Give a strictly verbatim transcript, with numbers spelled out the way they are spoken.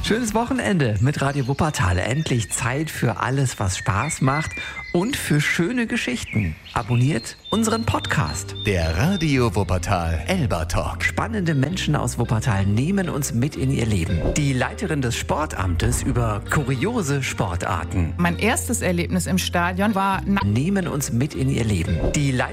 Schönes Wochenende mit Radio Wuppertal. Endlich Zeit für alles, was Spaß macht und für schöne Geschichten. Abonniert unseren Podcast. Der Radio Wuppertal Elba Talk. Spannende Menschen aus Wuppertal nehmen uns mit in ihr Leben. Die Leiterin des Sportamtes über kuriose Sportarten. Mein erstes Erlebnis im Stadion war... Nehmen uns mit in ihr Leben. Die Leiterin